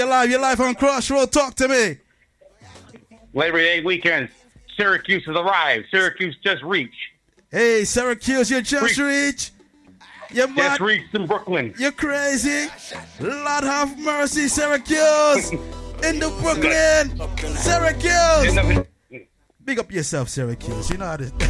You're live on Crossroad. Talk to me. Labor Day weekend. Syracuse has arrived. Syracuse just reached. Hey, Syracuse, you just reached. You're just reached in Brooklyn. You're crazy. Lord have mercy, Syracuse. In the Brooklyn. Syracuse. Big up yourself, Syracuse. You know how to...